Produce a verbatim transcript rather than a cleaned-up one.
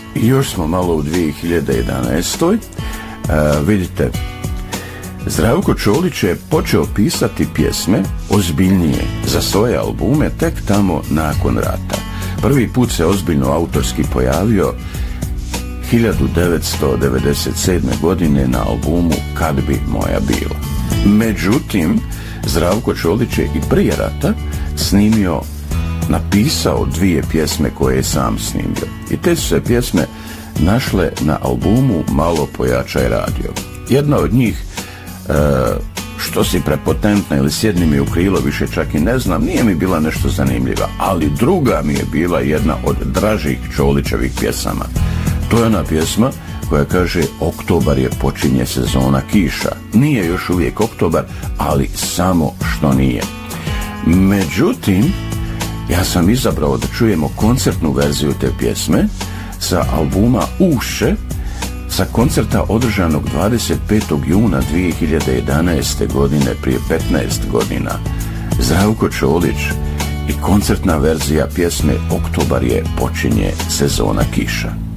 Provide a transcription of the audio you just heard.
I još smo malo u dvije hiljade jedanaestoj. Uh, vidite, Zdravko Čolić je počeo pisati pjesme ozbiljnije za svoje albume tek tamo nakon rata. Prvi put se ozbiljno autorski pojavio hiljadu devetsto devedeset sedme. godine na albumu Kad bi moja bila. Međutim, Zdravko Čolić je i prije rata snimio, napisao dvije pjesme koje je sam snimio. I te su se pjesme našle na albumu Malo pojačaj radio. Jedna od njih, e, što si prepotentna ili sjedni mi u krilo, više čak i ne znam, nije mi bila nešto zanimljiva, ali druga mi je bila jedna od dražih Čolićevih pjesama. To je ona pjesma koja kaže: oktobar je, počinje sezona kiša. Nije još uvijek oktobar, ali samo što nije. Međutim, ja sam izabrao da čujemo koncertnu verziju te pjesme sa albuma Ušće, sa koncerta održanog dvadeset petog juna dvije hiljade jedanaeste. godine, prije petnaest godina. Zdravko Čolić i koncertna verzija pjesme Oktobar je, počinje sezona kiša.